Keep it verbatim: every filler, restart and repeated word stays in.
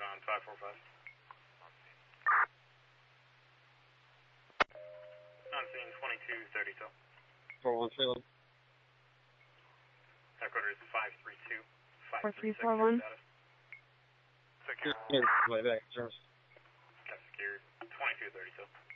on five four five. On scene twenty-two thirty two. four one three one. Headquarters is five three two. four three four one. Secure. Here's my back, Jarvis. Okay, secured. twenty-two thirty two.